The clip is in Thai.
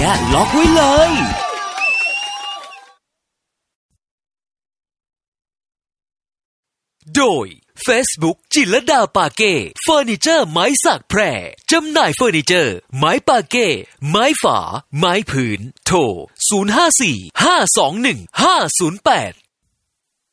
และล็อกไว้เลยโดย Facebook จิรดาปาเก้เฟอร์นิเจอร์ไม้สักแพร่จำหน่ายเฟอร์นิเจอร์ไม้ปาเก้ไม้ฝาไม้ผืนโทร 054 521 508